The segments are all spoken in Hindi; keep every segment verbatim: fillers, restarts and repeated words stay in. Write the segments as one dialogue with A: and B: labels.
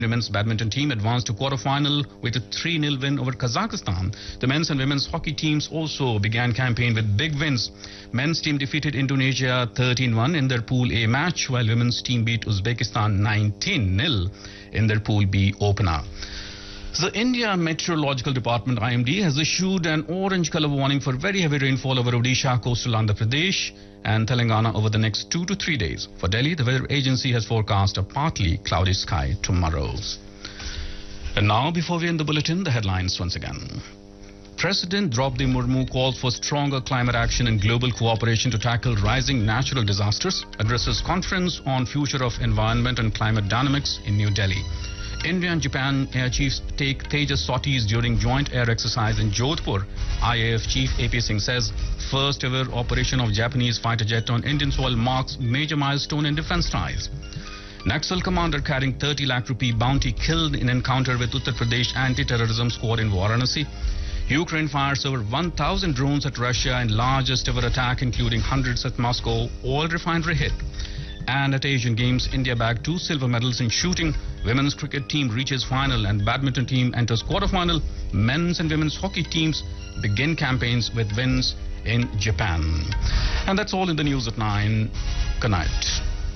A: Women's badminton team advanced to quarter-final with a three nil win over Kazakhstan. The men's and women's hockey teams also began campaign with big wins. Men's team defeated Indonesia thirteen one in their Pool A match, while women's team beat Uzbekistan nineteen nil in their Pool B opener. The India Meteorological Department I M D has issued an orange color warning for very heavy rainfall over Odisha, coastal Andhra Pradesh and Telangana over the next two to three days. For Delhi, the weather agency has forecast a partly cloudy sky tomorrow. And now, before we end the bulletin, the headlines once again. President Draupadi Murmu calls for stronger climate action and global cooperation to tackle rising natural disasters, addresses conference on future of environment and climate dynamics in New Delhi. India and Japan air chiefs take Tejas sorties during joint air exercise in Jodhpur. I A F chief A P Singh says first ever operation of Japanese fighter jet on Indian soil marks major milestone in defense ties. Naxal commander carrying thirty lakh rupee bounty killed in encounter with Uttar Pradesh anti-terrorism squad in Varanasi. Ukraine fires over one thousand drones at Russia in largest ever attack, including hundreds at Moscow oil refinery hit. And at Asian Games, India bagged two silver medals in shooting. Women's cricket team reaches final and badminton team enters quarterfinal. Men's and women's hockey teams begin campaigns with wins in Japan. And that's all in the news at nine. Good night.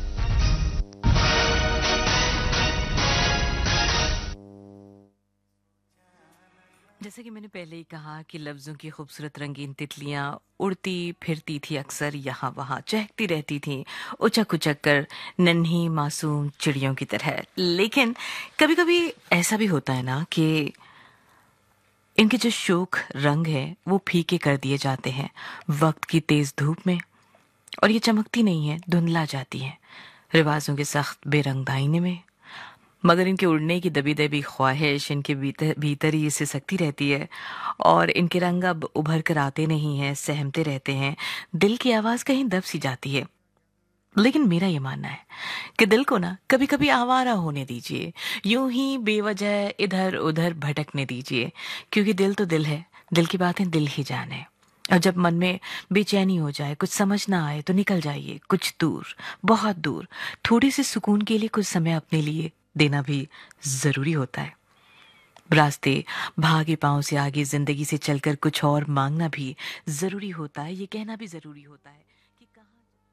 B: जैसे कि मैंने पहले ही कहा कि लफ्ज़ों की खूबसूरत रंगीन तितलियां उड़ती फिरती थी, अक्सर यहाँ वहाँ चहकती रहती थी, उचक उचक कर नन्ही मासूम चिड़ियों की तरह। लेकिन कभी कभी ऐसा भी होता है ना कि इनके जो शोक रंग है वो फीके कर दिए जाते हैं वक्त की तेज धूप में, और ये चमकती नहीं है, धुंधला जाती है रिवाजों के सख्त बेरंग दायने में। मगर इनके उड़ने की दबी दबी ख्वाहिश इनके भीतर भीतर ही सिसकती रहती है, और इनके रंग अब उभर कर आते नहीं हैं, सहमते रहते हैं। दिल की आवाज़ कहीं दब सी जाती है। लेकिन मेरा ये मानना है कि दिल को ना कभी कभी आवारा होने दीजिए, यूं ही बेवजह इधर उधर भटकने दीजिए, क्योंकि दिल तो दिल है, दिल की बातें दिल ही जाने। और जब मन में बेचैनी हो जाए, कुछ समझ ना आए, तो निकल जाइए कुछ दूर, बहुत दूर। थोड़ी सी सुकून के लिए कुछ समय अपने लिए देना भी जरूरी होता है। रास्ते भागे पांव से आगे जिंदगी से चलकर कुछ और मांगना भी जरूरी होता है, ये कहना भी जरूरी होता है कि कहां।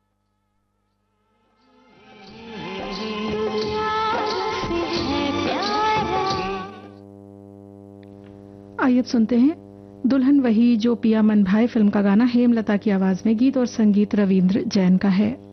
C: आइए सुनते हैं दुल्हन वही जो पिया मन भाए फिल्म का गाना। हेमलता की आवाज में गीत और संगीत रविंद्र जैन का है।